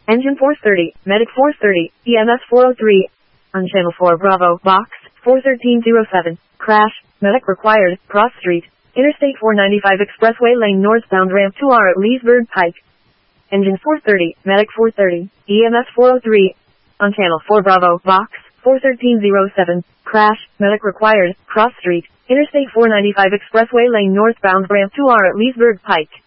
Engine 430, Medic 430, EMS 403. On Channel 4 Bravo, Box 41307. Crash, Medic required, Cross Street, Interstate 495 Expressway Lane northbound ramp 2R at Leesburg Pike. Engine 430, Medic 430, EMS 403. On Channel 4 Bravo, Box 41307. Crash, Medic required, Cross Street, Interstate 495 Expressway Lane northbound ramp 2R at Leesburg Pike.